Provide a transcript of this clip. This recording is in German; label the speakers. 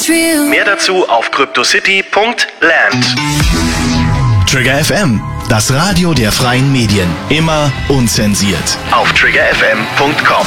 Speaker 1: Mehr dazu auf cryptocity.land.
Speaker 2: Trigger FM, das Radio der freien Medien. Immer unzensiert.
Speaker 1: Auf triggerfm.com.